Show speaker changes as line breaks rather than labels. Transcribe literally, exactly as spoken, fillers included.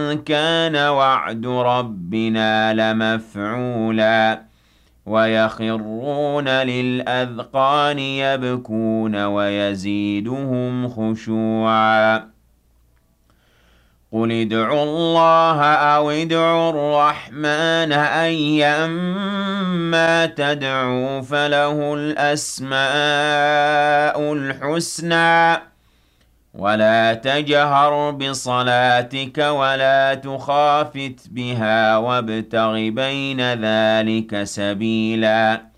كان وعد ربنا لمفعولا ويخرون للأذقان يبكون ويزيدهم خشوعا قل ادعوا الله أو ادعوا الرحمن أيما تدعوا فله الأسماء الحسنى ولا تجهر بصلاتك ولا تخافت بها وابتغ بين ذلك سبيلا